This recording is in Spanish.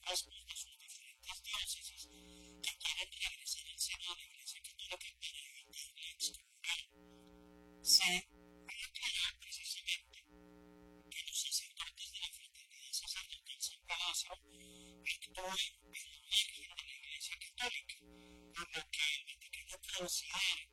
obispos de sus diferentes diócesis que quieren regresar al seno de la Iglesia Católica Benedictina y excomulgar. Se ha aclarado precisamente que los sacerdotes de la Fraternidad Sacerdotal San Pedro actúan en la margen de la Iglesia Católica, por lo que el Vaticano considera